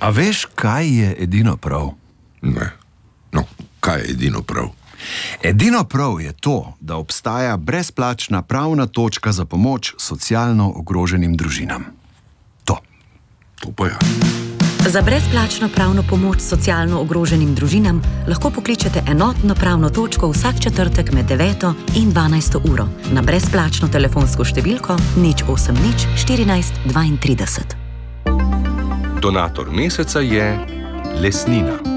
A veš, kaj je edino prav? Ne. No, kaj je edino prav? Edino prav je to, da obstaja brezplačna pravna točka za pomoč socialno ogroženim družinam. To pa ja. Za brezplačno pravno pomoč socialno ogroženim družinam lahko pokličete enotno pravno točko vsak četrtek med 9. in 12. uro na brezplačno telefonsko številko 080 14 32. Donator meseca je Lesnina.